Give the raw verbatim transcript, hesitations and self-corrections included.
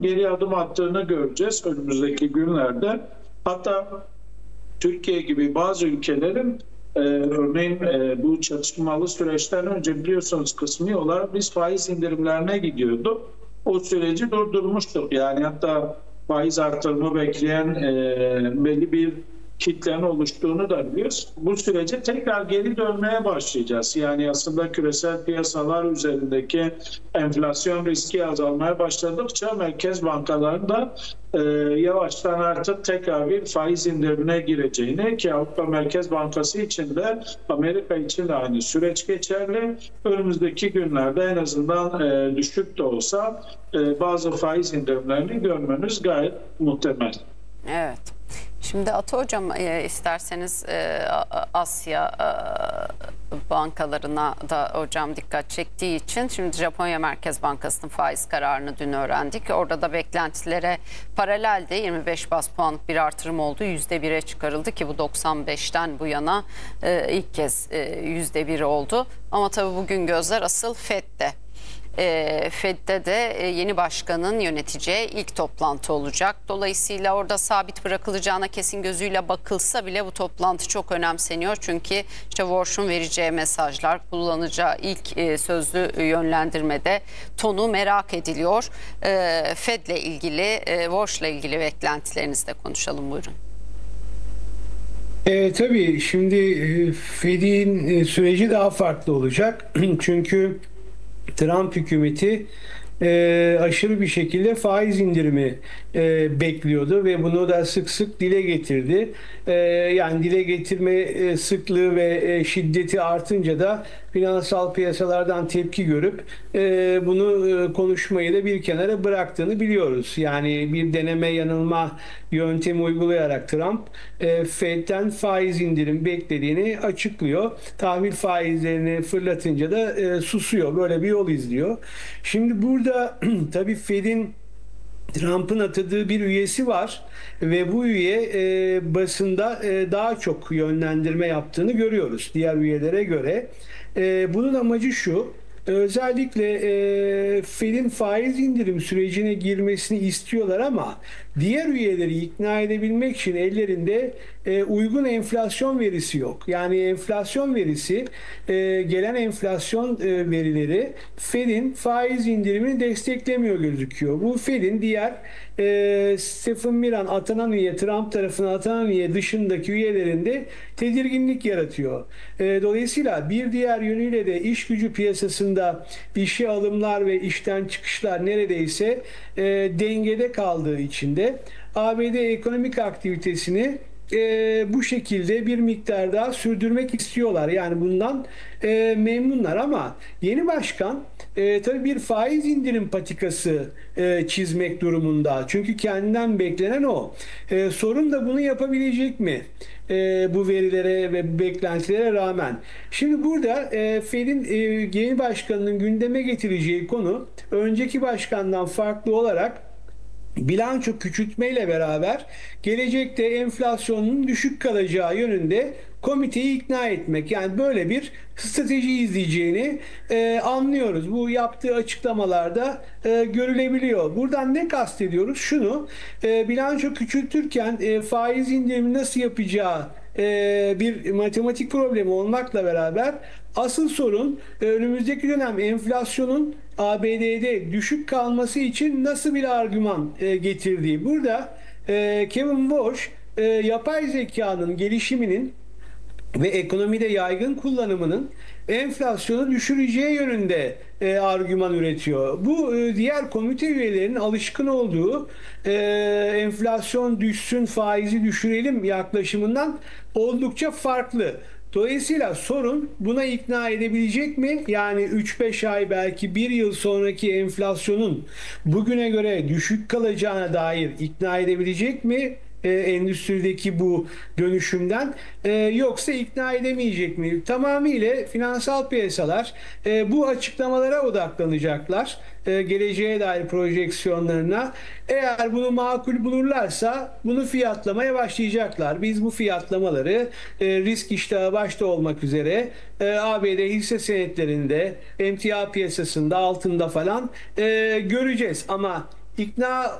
geri adım attığını göreceğiz önümüzdeki günlerde. Hatta Türkiye gibi bazı ülkelerin e, örneğin e, bu çatışmalı süreçten önce biliyorsunuz kısmi olarak biz faiz indirimlerine gidiyorduk. O süreci durdurmuştuk. Yani hatta faiz artırımı bekleyen e, belli bir kitlenin oluştuğunu da biliyoruz. Bu sürece tekrar geri dönmeye başlayacağız. Yani aslında küresel piyasalar üzerindeki enflasyon riski azalmaya başladıkça merkez bankalarında e, yavaştan artık tekrar bir faiz indirimine gireceğini, ki Avrupa Merkez Bankası için de Amerika için de aynı süreç geçerli. Önümüzdeki günlerde en azından e, düşük de olsa e, bazı faiz indirimlerini görmeniz gayet muhtemel. Evet. Şimdi Ata Hocam e, isterseniz e, Asya e, bankalarına da hocam dikkat çektiği için şimdi Japonya Merkez Bankası'nın faiz kararını dün öğrendik. Orada da beklentilere paralelde yirmi beş baz puanlık bir artırım oldu. yüzde bire çıkarıldı ki bu doksan beşten bu yana e, ilk kez e, yüzde bir oldu. Ama tabii bugün gözler asıl Fed'de. E, Fed'de de e, yeni başkanın yöneteceği ilk toplantı olacak. Dolayısıyla orada sabit bırakılacağına kesin gözüyle bakılsa bile bu toplantı çok önemseniyor. Çünkü işte Warsh'un vereceği mesajlar, kullanacağı ilk e, sözlü yönlendirmede tonu merak ediliyor. E, Fed'le ilgili, e, Warsh'la ilgili beklentilerinizi de konuşalım, buyurun. E, tabii şimdi e, Fed'in e, süreci daha farklı olacak. Çünkü Trump hükümeti e, aşırı bir şekilde faiz indirimi e, bekliyordu ve bunu da sık sık dile getirdi. E, yani dile getirme e, sıklığı ve e, şiddeti artınca da finansal piyasalardan tepki görüp e, bunu e, konuşmayı da bir kenara bıraktığını biliyoruz. Yani bir deneme yanılma yöntemi uygulayarak Trump e, Fed'den faiz indirim beklediğini açıklıyor. Tahvil faizlerini fırlatınca da e, susuyor. Böyle bir yol izliyor. Şimdi burada tabii Fed'in Trump'ın atadığı bir üyesi var ve bu üye e, basında e, daha çok yönlendirme yaptığını görüyoruz diğer üyelere göre. E, bunun amacı şu: özellikle e, Fed'in faiz indirim sürecine girmesini istiyorlar ama diğer üyeleri ikna edebilmek için ellerinde e, uygun enflasyon verisi yok. Yani enflasyon verisi, e, gelen enflasyon e, verileri Fed'in faiz indirimini desteklemiyor gözüküyor. Bu Fed'in diğer e, Stephen Miran atanan üye, Trump tarafından atanan üye dışındaki üyelerinde tedirginlik yaratıyor. E, dolayısıyla bir diğer yönüyle de iş gücü piyasasında işe alımlar ve işten çıkışlar neredeyse e, dengede kaldığı için de A B D ekonomik aktivitesini e, bu şekilde bir miktar daha sürdürmek istiyorlar. Yani bundan e, memnunlar ama yeni başkan e, tabii bir faiz indirim patikası e, çizmek durumunda. Çünkü kendinden beklenen o. E, sorun da bunu yapabilecek mi? E, bu verilere ve beklentilere rağmen. Şimdi burada e, Fed'in e, yeni başkanının gündeme getireceği konu önceki başkandan farklı olarak bilanço küçültmeyle beraber gelecekte enflasyonun düşük kalacağı yönünde komiteyi ikna etmek. Yani böyle bir strateji izleyeceğini e, anlıyoruz. Bu yaptığı açıklamalarda e, görülebiliyor. Buradan ne kastediyoruz? Şunu, e, bilanço küçültürken e, faiz indirimi nasıl yapacağı e, bir matematik problemi olmakla beraber asıl sorun e, önümüzdeki dönem enflasyonun A B D'de düşük kalması için nasıl bir argüman e, getirdiği. Burada e, Kevin Warsh e, yapay zekanın gelişiminin ve ekonomide yaygın kullanımının enflasyonu düşüreceği yönünde e, argüman üretiyor. Bu e, diğer komite üyelerinin alışkın olduğu e, enflasyon düşsün, faizi düşürelim yaklaşımından oldukça farklı. Dolayısıyla sorun buna ikna edebilecek mi? Yani üç beş ay, belki bir yıl sonraki enflasyonun bugüne göre düşük kalacağına dair ikna edebilecek mi? E, endüstrideki bu dönüşümden e, yoksa ikna edemeyecek mi? Tamamıyla finansal piyasalar e, bu açıklamalara odaklanacaklar. E, geleceğe dair projeksiyonlarına. Eğer bunu makul bulurlarsa bunu fiyatlamaya başlayacaklar. Biz bu fiyatlamaları e, risk iştahı başta olmak üzere e, A B D hisse senetlerinde, emtia piyasasında, altında falan e, göreceğiz. Ama ikna